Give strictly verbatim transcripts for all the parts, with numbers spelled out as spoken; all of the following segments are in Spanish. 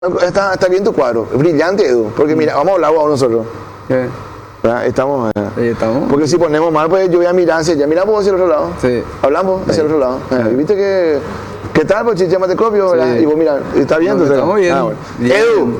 Está, está bien tu cuadro, brillante, Edu, porque mira, vamos a hablar a nosotros. ¿Qué? ¿Verdad? Estamos, eh. Sí, estamos. Porque si ponemos mal, pues yo voy a mirar hacia allá. Miramos hacia el otro lado. Sí. Hablamos hacia Sí. el otro lado. Eh, Sí. ¿Viste que qué tal? Pues chichama te copio, ¿verdad? Sí. Y vos mira, está bien, No, entonces. estamos bien. Ah, bueno. Bien. Edu.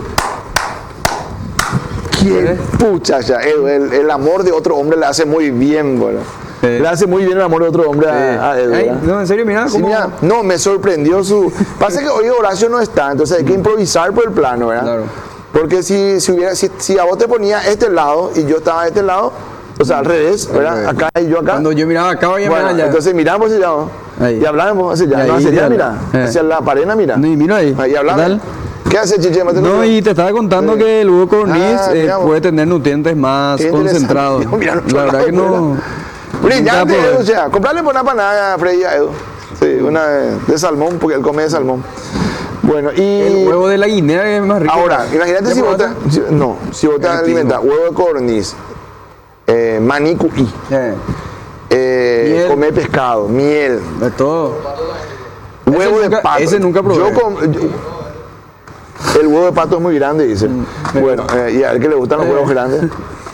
¿Quién? ¿Eh? Pucha, ya, Edu, el, el amor de otro hombre le hace muy bien, bueno. Sí. Le hace muy bien el amor de otro hombre a, a Edu, Ay, ¿verdad? no, en serio, mira Sí, cómo. mira, no, me sorprendió su... Pasa que hoy Horacio no está, entonces hay que improvisar por el plano, ¿verdad? Claro. Porque si, si, hubiera, si, si a vos te ponía este lado y yo estaba a este lado, o sea, al revés, ¿verdad? revés. Acá y yo acá. Cuando yo miraba acá, voy a Bueno, mirar allá. entonces miramos hacia allá Ahí. y hablábamos hacia allá, Y no ahí, hacia allá, ya, mira, eh. hacia la pared, mira. No, y mira ahí. Ahí ¿Qué hablamos. tal? ¿Qué hace, Chichema? No, y te estaba contando Sí. que el Hugo Corniz Ah, eh, miramos. puede tener nutrientes más Qué interesante. concentrados. Mira, no, La verdad que no. Brillante, nunca probé. Edu, o sea, comprarle por una panada a Freddy a Edu. Sí, una de, de salmón, porque él come de salmón. Bueno, y... El huevo de la guinea es más rico. Ahora, imagínate ¿Ya si vos te... probaste? si- no, si vos te Riquísimo. alimentas huevo de codorniz, eh, maní cuí, Eh, eh, Miel. comer pescado, miel, de todo. huevo Ese de nunca- pato. ese nunca probé. Yo com- yo- el huevo de pato es muy grande, dice. Bueno, eh, y a él que le gustan los Eh. huevos grandes.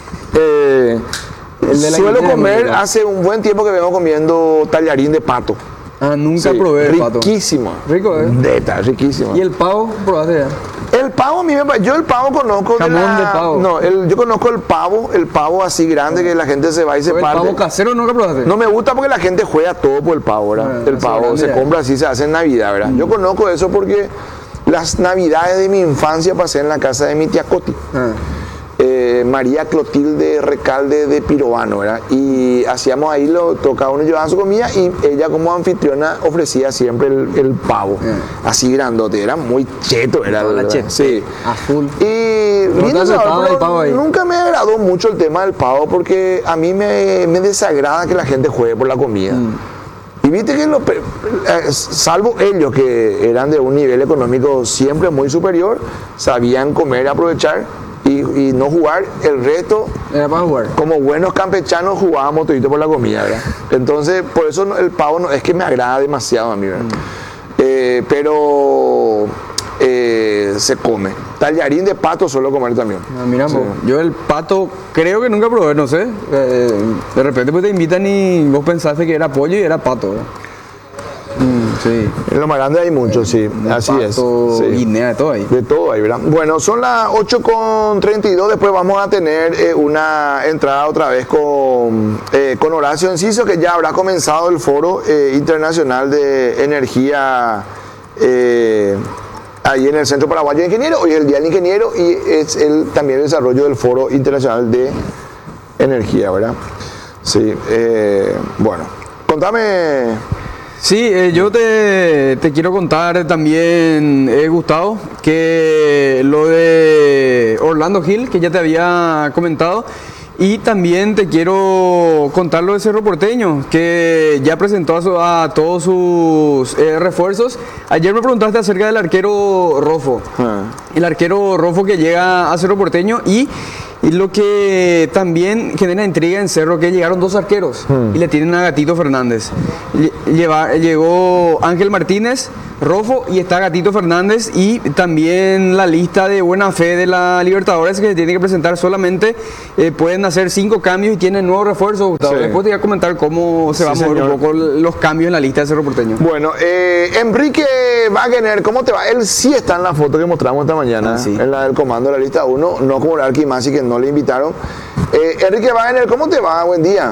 Eh, El de la suelo guinea, comer, mira. hace un buen tiempo que vengo comiendo tallarín de pato. Ah, nunca Sí, probé el pato. riquísimo. Rico, ¿eh? Neta, riquísimo. ¿Y el pavo probaste ya? El pavo a mí me pa- yo el pavo conozco de Jamón la- de pavo. No, el- yo conozco el pavo, el pavo así grande que la gente se va y se ¿El parte. pavo casero nunca probaste? No me gusta porque la gente juega todo por el pavo, ¿verdad? Ah, el eso pavo grande se ya. compra así, se hace en Navidad, ¿verdad? Yo conozco eso porque las Navidades de mi infancia pasé en la casa de mi tía Coti. Ah. eh, María Clotilde Recalde de Pirovano, ¿verdad? Y hacíamos ahí, lo, todo, cada uno llevaba su comida y ella como anfitriona ofrecía siempre el, el pavo, Yeah. así grandote, era muy cheto, era Toda la ¿verdad? chetez. Sí. Azul. Y ¿No te lindo aceptaba sabor, el pero pavo ahí? nunca me agradó mucho el tema del pavo porque a mí me, me desagrada que la gente juegue por la comida. Mm. Y viste que, los, pe- eh, salvo ellos que eran de un nivel económico siempre muy superior, sabían comer y aprovechar y, y no jugar, el resto, Era para jugar. como buenos campechanos, jugábamos todito por la comida, ¿verdad? Entonces, por eso no- el pavo no, es que me agrada demasiado a mí, ¿verdad? Eh, pero eh, se come. Tallarín de pato suelo comer también. Ah, mira, Sí. po, yo el pato creo que nunca probé, no sé. Eh, de repente pues te invitan y vos pensaste que era pollo y era pato. ¿verdad? Mm, sí. En lo más grande hay mucho, sí, así es. Pato, Sí. guinea, de todo ahí. De todo ahí, ¿verdad? Bueno, son las ocho con treinta y dos, después vamos a tener eh, una entrada otra vez con, eh, con Horacio Enciso, que ya habrá comenzado el Foro eh, Internacional de Energía eh, ahí en el Centro Paraguayo de Ingenieros. Hoy es el Día del Ingeniero y es el, también el desarrollo del Foro Internacional de Energía, ¿verdad? Sí, eh, bueno, contame... Sí, eh, yo te, te quiero contar también, eh, Gustavo, que lo de Orlando Hill, que ya te había comentado, y también te quiero contar lo de Cerro Porteño, que ya presentó a, su- a todos sus eh, refuerzos. Ayer me preguntaste acerca del arquero Rofo, Ah. el arquero Rofo que llega a Cerro Porteño y... Y lo que también genera intriga en Cerro, que llegaron dos arqueros y le tienen a Gatito Fernández. Lle- lleva- llegó Ángel Martínez, Rofo, y está Gatito Fernández, y también la lista de buena fe de la Libertadores que se tiene que presentar solamente. eh, pueden hacer cinco cambios y tienen nuevos refuerzos, Gustavo. Sí. Después te voy a comentar cómo se Sí, va a mover señor. un poco los cambios en la lista de Cerro Porteño. Bueno, eh, Enrique Wagner, ¿cómo te va? Él sí está en la foto que mostramos esta mañana, Ah, sí. en la del comando de la lista uno, no como el Arquimasi, que no le invitaron. Eh, Enrique Wagner, ¿cómo te va? Buen día.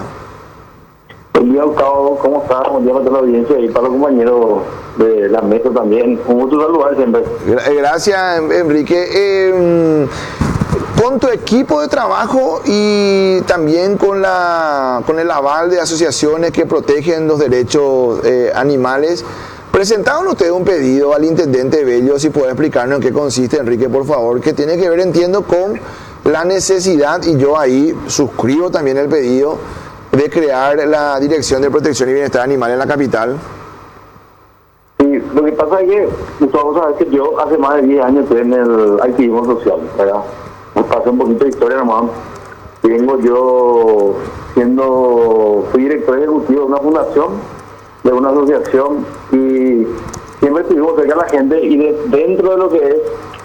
Buen día, Gustavo, ¿cómo estás? Buen día para toda la audiencia y para los compañeros de la mesa también. Un gusto saludar siempre. Gra- eh, Gracias, Enrique. Eh, con tu equipo de trabajo y también con, la, con el aval de asociaciones que protegen los derechos eh, animales, presentaron ustedes un pedido al intendente Bello, si puede explicarnos en qué consiste, Enrique, por favor, que tiene que ver, entiendo, con la necesidad, y yo ahí suscribo también el pedido, de crear la Dirección de Protección y Bienestar Animal en la capital. Y lo que pasa es que, Gustavo, sabes que yo hace más de diez años estoy en el activismo social, ¿verdad? Me pasé un poquito de historia nomás. Vengo yo siendo, fui director ejecutivo de una fundación, de una asociación, y siempre estuvimos cerca de la gente, y de- dentro de lo que es